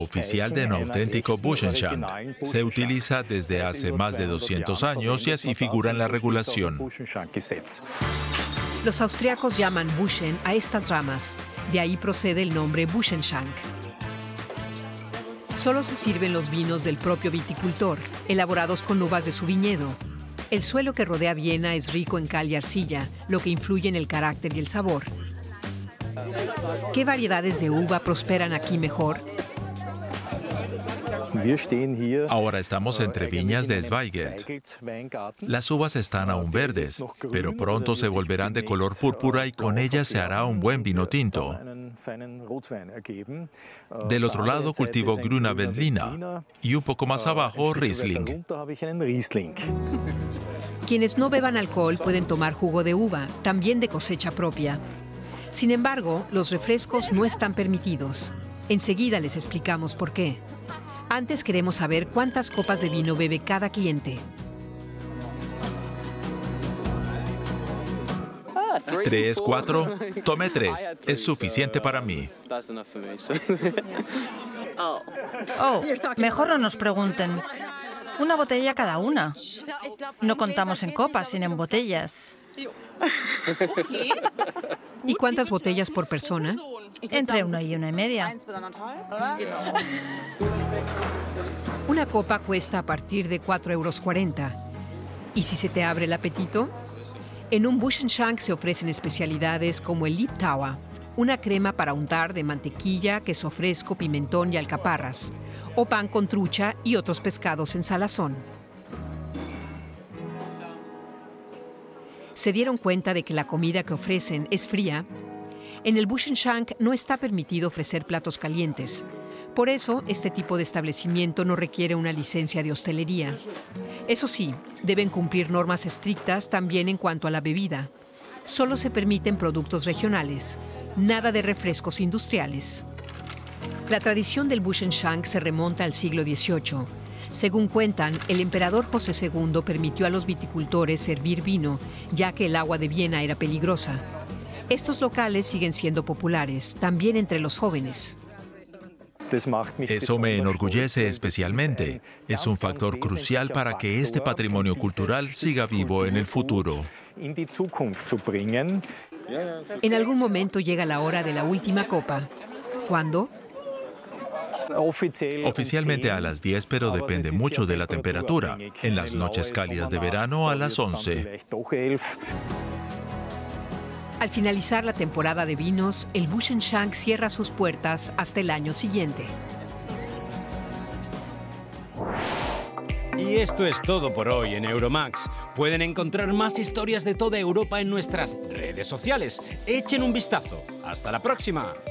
Oficial de un auténtico Buchenshank. Se utiliza desde hace más de 200 años y así figura en la regulación. Los austriacos llaman Buchen a estas ramas, de ahí procede el nombre Buchenshank. Solo se sirven los vinos del propio viticultor, elaborados con uvas de su viñedo. El suelo que rodea Viena es rico en cal y arcilla, lo que influye en el carácter y el sabor. ¿Qué variedades de uva prosperan aquí mejor? Ahora estamos entre viñas de Zweigelt. Las uvas están aún verdes, pero pronto se volverán de color púrpura y con ellas se hará un buen vino tinto. Del otro lado cultivo Grüner Veltliner y un poco más abajo Riesling. Quienes no beban alcohol pueden tomar jugo de uva, también de cosecha propia. Sin embargo, los refrescos no están permitidos. Enseguida les explicamos por qué. Antes queremos saber cuántas copas de vino bebe cada cliente. 3, 4. Tomé 3. Es suficiente para mí. Oh, mejor no nos pregunten. Una botella cada una. No contamos en copas, sino en botellas. ¿Y cuántas botellas por persona? Entre 1 y 1,5. Una copa cuesta a partir de 4,40 €. ¿Y si se te abre el apetito? En un Buchenshank se ofrecen especialidades como el Liebtauer, una crema para untar de mantequilla, queso fresco, pimentón y alcaparras, o pan con trucha y otros pescados en salazón. ¿Se dieron cuenta de que la comida que ofrecen es fría? En el Buchenshank no está permitido ofrecer platos calientes. Por eso, este tipo de establecimiento no requiere una licencia de hostelería. Eso sí, deben cumplir normas estrictas también en cuanto a la bebida. Solo se permiten productos regionales, nada de refrescos industriales. La tradición del Buchenshank se remonta al siglo XVIII. Según cuentan, el emperador José II permitió a los viticultores servir vino, ya que el agua de Viena era peligrosa. Estos locales siguen siendo populares, también entre los jóvenes. Eso me enorgullece especialmente. Es un factor crucial para que este patrimonio cultural siga vivo en el futuro. En algún momento llega la hora de la última copa. ¿Cuándo? Oficialmente a las 10, pero depende mucho de la temperatura. En las noches cálidas de verano a las 11. Al finalizar la temporada de vinos, el Buchenshank cierra sus puertas hasta el año siguiente. Y esto es todo por hoy en Euromax. Pueden encontrar más historias de toda Europa en nuestras redes sociales. Echen un vistazo. ¡Hasta la próxima!